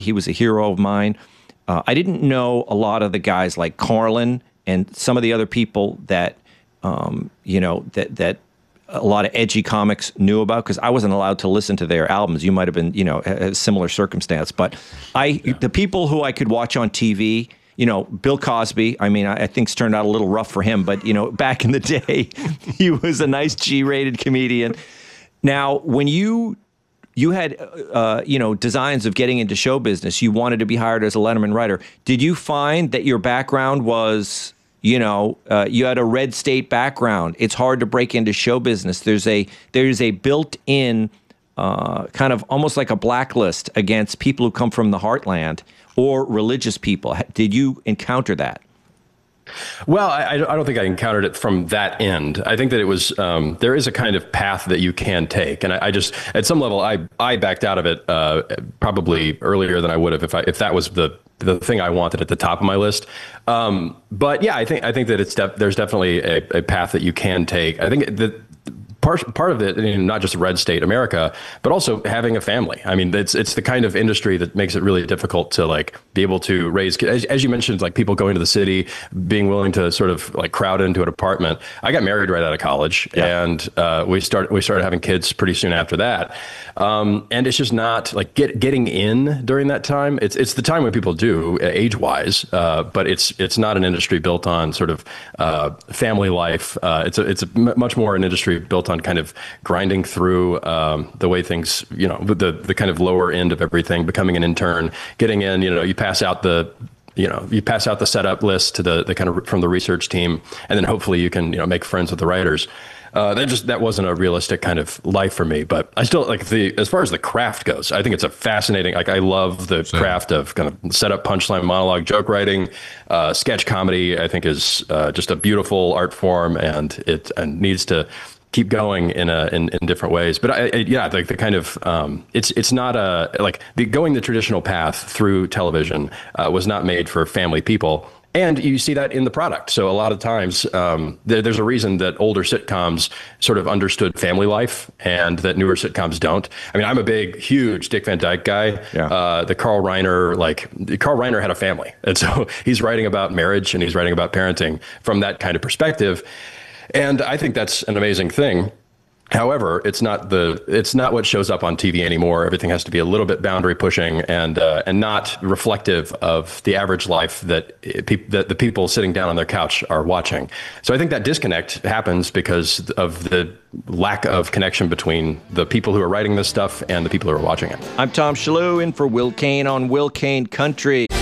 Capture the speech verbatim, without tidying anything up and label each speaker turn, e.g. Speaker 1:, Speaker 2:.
Speaker 1: He was a hero of mine. Uh, I didn't know a lot of the guys like Carlin and some of the other people that, um, you know, that that a lot of edgy comics knew about, because I wasn't allowed to listen to their albums. You might have been, you know, a, a similar circumstance. But I, yeah. the people who I could watch on T V, you know, Bill Cosby, I mean, I, I think it's turned out a little rough for him, but, you know, back in the day, he was a nice G-rated comedian. Now, when you you had, uh, you know, designs of getting into show business, you wanted to be hired as a Letterman writer. Did you find that your background was, you know, uh, you had a red state background? It's hard to break into show business. There's a there's a built-in uh, kind of almost like a blacklist against people who come from the heartland or religious people. Did you encounter that?
Speaker 2: Well, I, I don't think I encountered it from that end. I think that it was, um, there is a kind of path that you can take. And I, I just, at some level, I, I backed out of it uh, probably earlier than I would have if I, if that was the, the thing I wanted at the top of my list. Um, but yeah, I think, I think that it's, def- there's definitely a, a path that you can take. I think that part, part of it, I mean, not just red state America, but also having a family. I mean, it's, it's the kind of industry that makes it really difficult to like be able to raise, as, as you mentioned, like people going to the city, being willing to sort of like crowd into an apartment. I got married right out of college, yeah. and uh, we started, we started having kids pretty soon after that. Um, and it's just not like get, getting in during that time. It's, it's the time when people do age wise, uh, but it's, it's not an industry built on sort of uh, family life. Uh, it's a, it's a m- much more an industry built on kind of grinding through um, the way things, you know, the the kind of lower end of everything, becoming an intern, getting in, you know, you pass out the, you know, you pass out the setup list to the, the kind of from the research team, and then hopefully you can, you know, make friends with the writers. Uh, that just, that wasn't a realistic kind of life for me, but I still like the, as far as the craft goes, I think it's a fascinating, like I love the Same. craft of kind of setup, punchline, monologue, joke writing, uh, sketch comedy. I think is uh, just a beautiful art form, and it and needs to keep going in a in, in different ways. But I, I, yeah, like the kind of um, it's it's not a like the going the traditional path through television uh, was not made for family people. And you see that in the product. So a lot of times um, there, there's a reason that older sitcoms sort of understood family life and that newer sitcoms don't. I mean, I'm a big, huge Dick Van Dyke guy. Yeah. Uh, the Carl Reiner, like Carl Reiner had a family. And so he's writing about marriage and he's writing about parenting from that kind of perspective. And I think that's an amazing thing. However, it's not the it's not what shows up on T V anymore. Everything has to be a little bit boundary pushing and uh, and not reflective of the average life that pe- that the people sitting down on their couch are watching. So I think that disconnect happens because of the lack of connection between the people who are writing this stuff and the people who are watching it.
Speaker 1: I'm Tom Shillue in for Will Cain on Will Cain Country.